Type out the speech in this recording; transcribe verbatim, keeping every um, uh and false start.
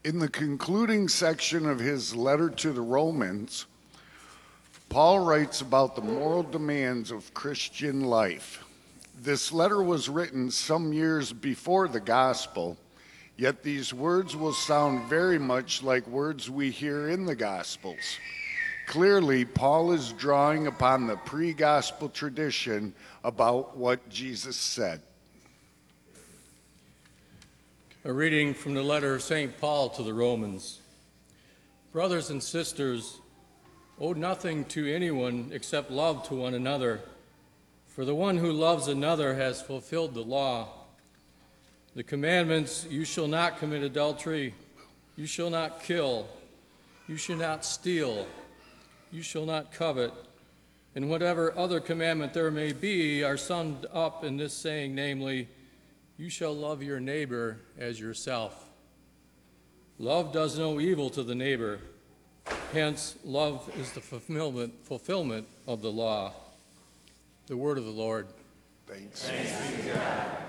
In the concluding section of his letter to the Romans, Paul writes about the moral demands of Christian life. This letter was written some years before the gospel, yet these words will sound very much like words we hear in the Gospels. Clearly, Paul is drawing upon the pre-gospel tradition about what Jesus said. A reading from the letter of Saint Paul to the Romans. Brothers and sisters, owe nothing to anyone except love to one another, for the one who loves another has fulfilled the law. The commandments, you shall not commit adultery, you shall not kill, you shall not steal, you shall not covet, and whatever other commandment there may be are summed up in this saying, namely, you shall love your neighbor as yourself. Love does no evil to the neighbor. Hence, love is the fulfillment, fulfillment of the law. The word of the Lord. Thanks. Thanks be to God.